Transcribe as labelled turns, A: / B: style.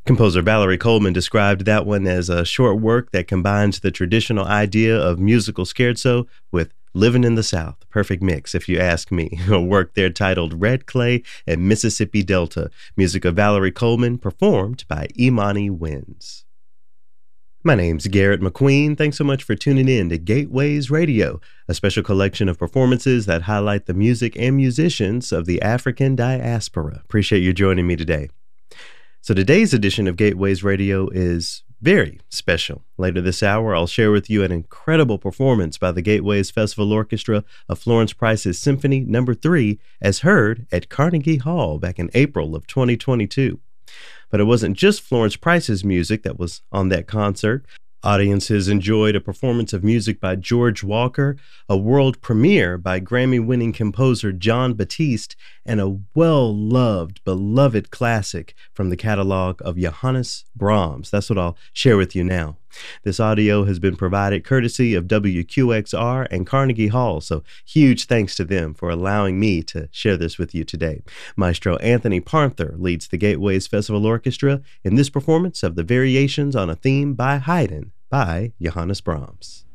A: Composer Valerie Coleman described that one as a short work that combines the traditional idea of musical scherzo with living in the South. Perfect mix, if you ask me. A work there titled Red Clay and Mississippi Delta. Music of Valerie Coleman, performed by Imani Winds. My name's Garrett McQueen. Thanks so much for tuning in to Gateways Radio, a special collection of performances that highlight the music and musicians of the African diaspora. Appreciate you joining me today. So today's edition of Gateways Radio is very special. Later this hour, I'll share with you an incredible performance by the Gateways Festival Orchestra of Florence Price's Symphony No. 3, as heard at Carnegie Hall back in April of 2022. But it wasn't just Florence Price's music that was on that concert. Audiences enjoyed a performance of music by George Walker, a world premiere by Grammy-winning composer Jon Batiste, and a well-loved, beloved classic from the catalog of Johannes Brahms. That's what I'll share with you now. This audio has been provided courtesy of WQXR and Carnegie Hall, so huge thanks to them for allowing me to share this with you today. Maestro Anthony Parnther leads the Gateways Festival Orchestra in this performance of the Variations on a Theme by Haydn by Johannes Brahms.